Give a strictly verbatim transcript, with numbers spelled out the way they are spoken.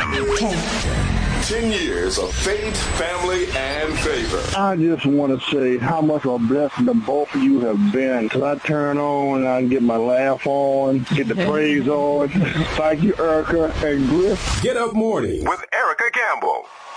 K. Ten years of faith, family, and favor. I just want to say how much of a blessing the both of you have been. Because I turn on and I get my laugh on, get the praise on. Thank you, Erica and Griff. Get Up Morning with Erica Campbell.